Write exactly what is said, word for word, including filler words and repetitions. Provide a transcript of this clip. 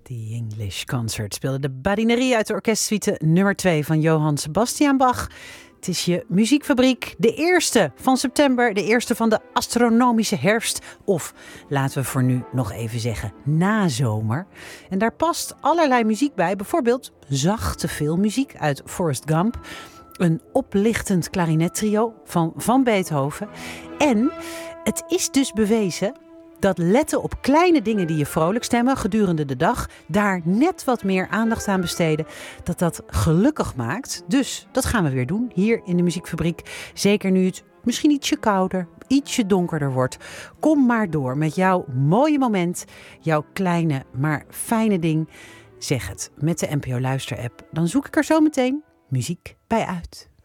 The English Concert speelde de Badinerie uit de orkestsuite nummer twee van Johann Sebastian Bach. Het is je muziekfabriek, de eerste van september, de eerste van de astronomische herfst. Of laten we voor nu nog even zeggen nazomer. En daar past allerlei muziek bij, bijvoorbeeld zachte filmmuziek uit Forrest Gump. Een oplichtend klarinettrio van Van Beethoven. En het is dus bewezen dat letten op kleine dingen die je vrolijk stemmen gedurende de dag, daar net wat meer aandacht aan besteden, dat dat gelukkig maakt. Dus dat gaan we weer doen hier in de muziekfabriek. Zeker nu het misschien ietsje kouder, ietsje donkerder wordt. Kom maar door met jouw mooie moment, jouw kleine maar fijne ding. Zeg het met de N P O Luister app. Dan zoek ik er zo meteen muziek bij uit.